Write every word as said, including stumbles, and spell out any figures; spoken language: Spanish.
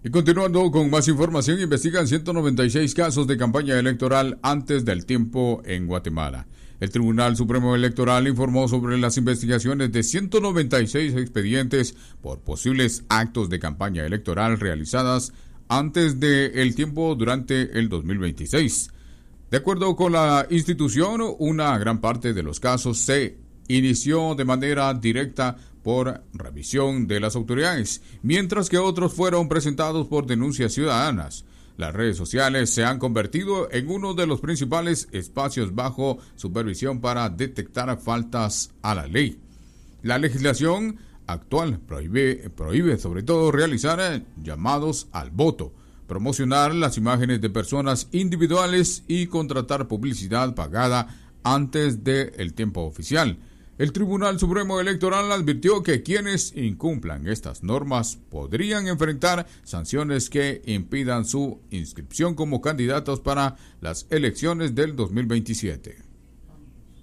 Y continuando con más información, investigan ciento noventa y seis casos de campaña electoral antes del tiempo en Guatemala. El Tribunal Supremo Electoral informó sobre las investigaciones de ciento noventa y seis expedientes por posibles actos de campaña electoral realizadas antes del tiempo durante el dos mil veintiséis. De acuerdo con la institución, una gran parte de los casos se inició de manera directa por revisión de las autoridades, mientras que otros fueron presentados por denuncias ciudadanas. Las redes sociales se han convertido en uno de los principales espacios bajo supervisión para detectar faltas a la ley. La legislación actual prohíbe, prohíbe sobre todo realizar llamados al voto, promocionar las imágenes de personas individuales y contratar publicidad pagada antes del tiempo oficial. El Tribunal Supremo Electoral advirtió que quienes incumplan estas normas podrían enfrentar sanciones que impidan su inscripción como candidatos para las elecciones del dos mil veintisiete.